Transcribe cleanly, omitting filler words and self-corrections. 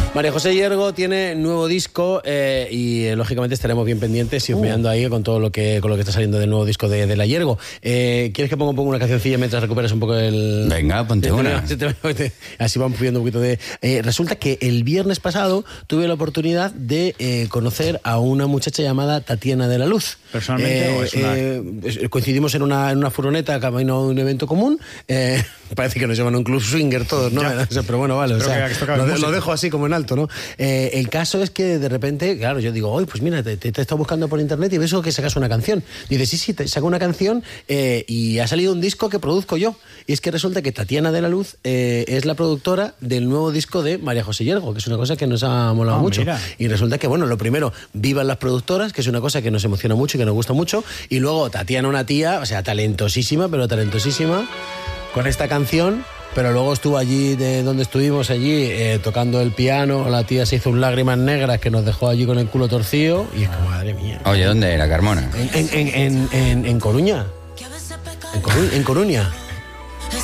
María José Hiergo tiene nuevo disco y lógicamente estaremos bien pendientes y mirando ahí con todo lo que está saliendo del nuevo disco de la Hiergo. ¿Quieres que ponga un poco una cancioncilla mientras recuperas un poco el... Venga, ponte una. Así vamos pidiendo un poquito de... resulta que el viernes pasado tuve la oportunidad de conocer a una muchacha llamada Tatiana de la Luz. ¿Personalmente o es una...? Coincidimos en una furgoneta camino a un evento común. Parece que nos llaman a un club swinger todos, ¿no? Pero bueno, vale. O sea, lo dejo así como en alto, ¿no? El caso es que de repente, claro, yo digo, oye, pues mira, te he estado buscando por internet y ves que sacas una canción. Dice, sí, te saco una canción y ha salido un disco que produzco yo. Y es que resulta que Tatiana de la Luz es la productora del nuevo disco de María José Hiergo, que es una cosa que nos ha molado mucho. Mira. Y resulta que, bueno, lo primero, vivan las productoras, que es una cosa que nos emociona mucho y que nos gusta mucho. Y luego Tatiana, una tía, o sea, talentosísima, con esta canción. Pero luego estuvo allí, donde estuvimos allí, tocando el piano, la tía se hizo un lágrimas negras que nos dejó allí con el culo torcido y es como, madre mía. Oye, ¿dónde era, Carmona? En Coruña. En Coruña.